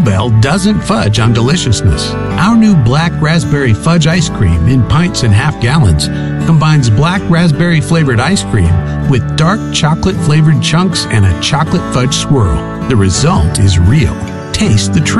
Bluebell doesn't fudge on deliciousness. Our new black raspberry fudge ice cream in pints and half gallons combines black raspberry flavored ice cream with dark chocolate flavored chunks and a chocolate fudge swirl. The result is real. Taste the treat.